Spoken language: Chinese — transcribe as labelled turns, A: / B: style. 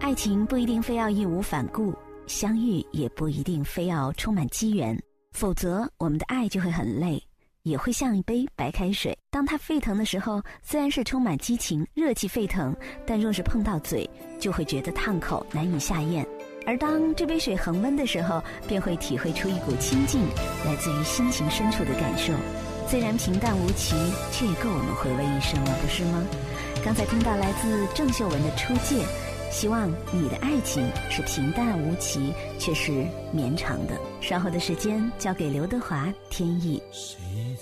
A: 爱情不一定非要义无反顾，相遇也不一定非要充满机缘，否则我们的爱就会很累，也会像一杯白开水。当它沸腾的时候，虽然是充满激情，热气沸腾，但若是碰到嘴，就会觉得烫口，难以下咽。而当这杯水恒温的时候，便会体会出一股清静，来自于心情深处的感受。虽然平淡无奇，却也够我们回味一生了，不是吗？刚才听到来自郑秀文的《初见》，希望你的爱情是平淡无奇，却是绵长的。稍后的时间交给刘德华、天意。
B: 谁